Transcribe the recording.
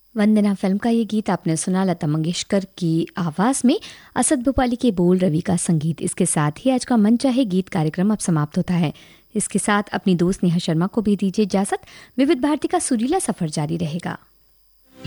वंदना film का ये गीत आपने सुना लता मंगेशकर की आवाज़ में, असद भोपाली के बोल, रवि का संगीत। इसके साथ ही आज का मन चाहे गीत कार्यक्रम अब समाप्त होता है। इसके साथ अपनी दोस्त नेहा शर्मा को भी दीजिए इजाज़त। विविध भारती का सुरीला सफ़र जारी रहेगा।